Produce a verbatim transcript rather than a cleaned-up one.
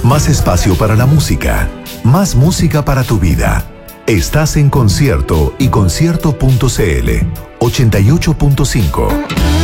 Más espacio para la música. Más música para tu vida. Estás en Concierto y concierto punto c l ochenta y ocho punto cinco.